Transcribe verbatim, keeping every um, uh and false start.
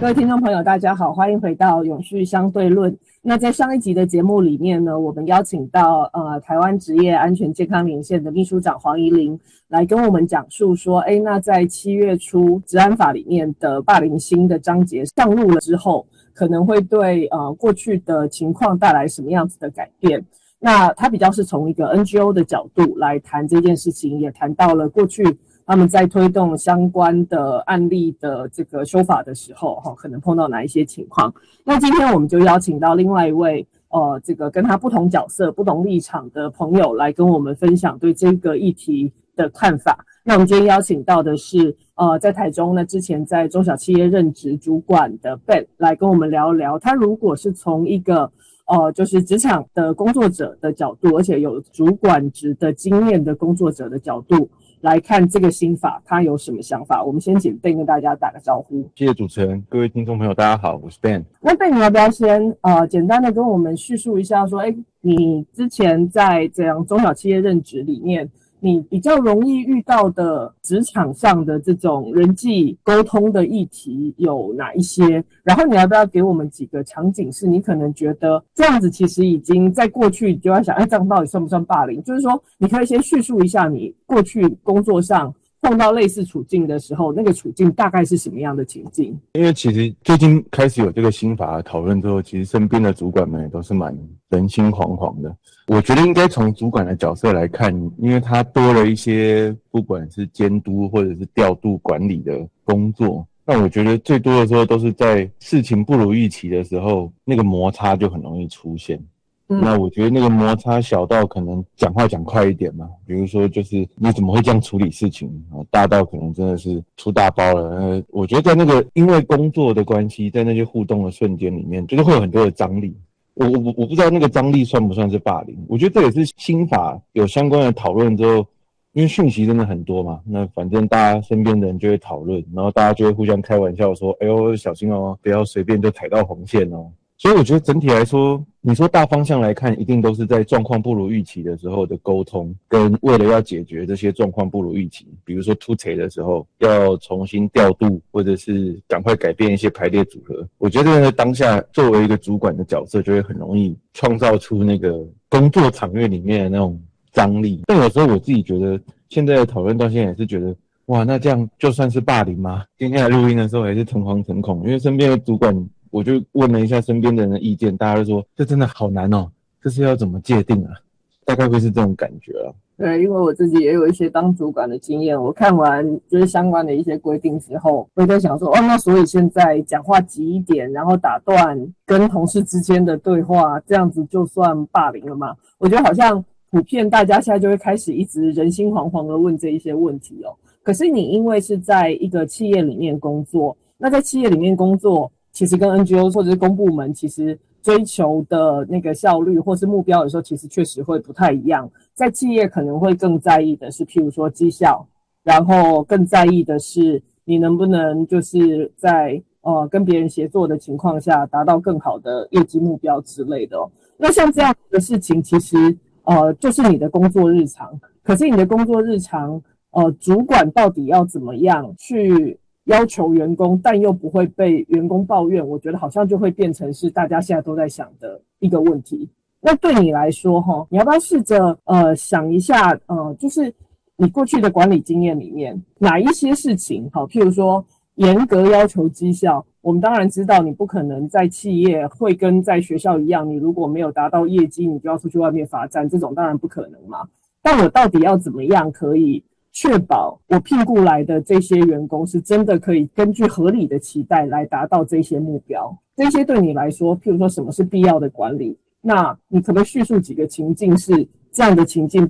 各位听众朋友大家好，欢迎回到永续相对论。那在上一集的节目里面呢，我们邀请到呃台湾职业安全健康连线的秘书长黄怡玲来跟我们讲述说，诶那在七月初治安法里面的霸凌新的章节上路了之后，可能会对呃过去的情况带来什么样子的改变。那他比较是从一个 N G O 的角度来谈这件事情，也谈到了过去他们在推动相关的案例的这个修法的时候，可能碰到哪一些情况。那今天我们就邀请到另外一位呃，这个跟他不同角色、不同立场的朋友来跟我们分享对这个议题的看法。那我们今天邀请到的是呃，在台中呢，之前在中小企业任职主管的 Ben 来跟我们聊一聊，他如果是从一个呃，就是职场的工作者的角度，而且有主管职的经验的工作者的角度来看这个新法，他有什么想法？我们先请 Ben 跟大家打个招呼。 谢谢主持人，各位听众朋友，大家好，我是 Ben。 那 Ben 你要不要先呃简单的跟我们叙述一下，说，哎，你之前在这样中小企业任职里面，你比较容易遇到的职场上的这种人际沟通的议题有哪一些？然后你要不要给我们几个场景，是你可能觉得这样子其实已经在过去，你就要想，哎，这样到底算不算霸凌？就是说，你可以先叙述一下你过去工作上碰到类似处境的时候，那个处境大概是什么样的情境？ 因为其实最近开始有这个新法的讨论之后，其实身边的主管们也都是蛮人心惶惶的。我觉得应该从主管的角色来看，因为他多了一些不管是监督或者是调度管理的工作，那我觉得最多的时候都是在事情不如预期的时候，那个摩擦就很容易出现。那我觉得那个摩擦小到可能讲话讲快一点嘛，比如说就是你怎么会这样处理事情，大到可能真的是出大包了。呃，我觉得在那个因为工作的关系，在那些互动的瞬间里面，就是会有很多的张力。我我我不知道那个张力算不算是霸凌。我觉得这也是新法有相关的讨论之后，因为讯息真的很多嘛，那反正大家身边的人就会讨论，然后大家就会互相开玩笑说，哎呦小心哦，不要随便就踩到红线哦。所以我觉得整体来说，你说大方向来看，一定都是在状况不如预期的时候的沟通，跟为了要解决这些状况不如预期，比如说突锤的时候要重新调度，或者是赶快改变一些排列组合。我觉得呢，当下作为一个主管的角色，就会很容易创造出那个工作场域里面的那种张力。但有时候我自己觉得，现在的讨论到现在也是觉得，哇，那这样就算是霸凌吗？今天来录音的时候也是诚惶诚恐，因为身边的主管。我就问了一下身边的人的意见，大家都说这真的好难哦，这是要怎么界定啊？大概会是这种感觉啊。 对，因为我自己也有一些当主管的经验，我看完就是相关的一些规定之后，我在想说，哦，那所以现在讲话急一点，然后打断跟同事之间的对话，这样子就算霸凌了吗？我觉得好像普遍大家现在就会开始一直人心惶惶的问这一些问题哦。可是你因为是在一个企业里面工作，那在企业里面工作，其实跟 N G O 或者是公部门其实追求的那个效率或是目标的时候，其实确实会不太一样。在企业可能会更在意的是譬如说绩效，然后更在意的是你能不能就是在呃跟别人协作的情况下达到更好的业绩目标之类的哦。那像这样的事情其实呃就是你的工作日常，可是你的工作日常呃主管到底要怎么样去要求员工，但又不会被员工抱怨，我觉得好像就会变成是大家现在都在想的一个问题。那对你来说齁，你要不要试着呃想一下，呃就是你过去的管理经验里面，哪一些事情，好，譬如说严格要求绩效，我们当然知道你不可能在企业会跟在学校一样，你如果没有达到业绩，你就要出去外面罚站，这种当然不可能嘛。但我到底要怎么样可以确保我聘雇来的这些员工是真的可以根据合理的期待来达到这些目标？这些对你来说，譬如说什么是必要的管理？那你可不可以叙述几个情境是这样的情境